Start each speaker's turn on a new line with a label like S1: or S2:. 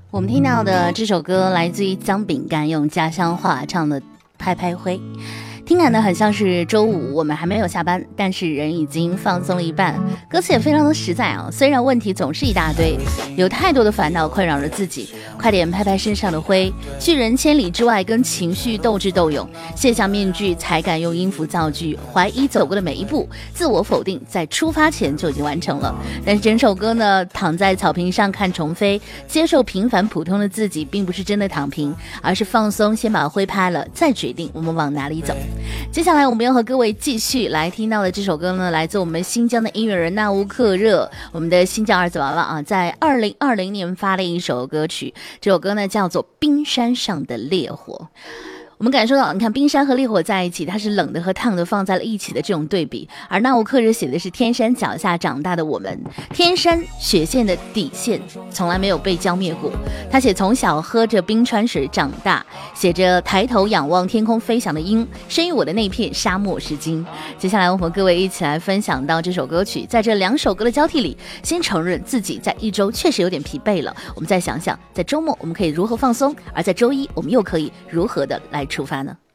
S1: 我们听到的这首歌来自于姜饼干用家乡话唱的《拍拍灰》，听感呢很像是周五，我们还没有下班，但是人已经放松了一半。歌词也非常的实在啊，虽然问题总是一大堆，有太多的烦恼困扰着自己，快点拍拍身上的灰，拒人千里之外，跟情绪斗智斗勇，卸下面具，才敢用音符造句，怀疑走过的每一步，自我否定在出发前就已经完成了。但是整首歌呢，躺在草坪上看虫飞，接受平凡普通的自己，并不是真的躺平，而是放松，先把灰拍了，再决定我们往哪里走。接下来我们要和各位继续来听到的这首歌呢，来自我们新疆的音乐人纳乌克热，我们的新疆儿子娃娃啊，在2020年发了一首歌曲，这首歌呢叫做《冰山上的烈火》。我们感受到，你看冰山和烈火在一起，它是冷的和烫的放在了一起的这种对比。而纳乌克热写的是天山脚下长大的我们，天山雪线的底线从来没有被浇灭过。他写从小喝着冰川水长大，写着抬头仰望天空飞翔的鹰，生于我的那片沙漠是金。接下来我们和各位一起来分享到这首歌曲，在这两首歌的交替里，先承认自己在一周确实有点疲惫了，我们再想想在周末我们可以如何放松，而在周一我们又可以如何的来出发呢？